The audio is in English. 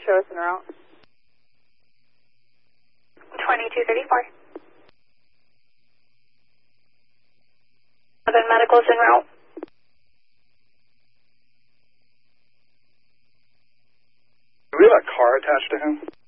show us en route. 2234. Then medical's en route. Do we have a car attached to him?